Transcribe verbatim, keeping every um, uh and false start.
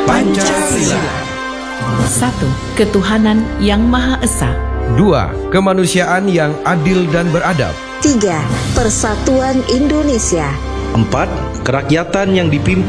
Pancasila. Satu. Ketuhanan yang Maha Esa. Dua. Kemanusiaan yang adil dan beradab. Tiga. Persatuan Indonesia. Empat. Kerakyatan yang dipimpin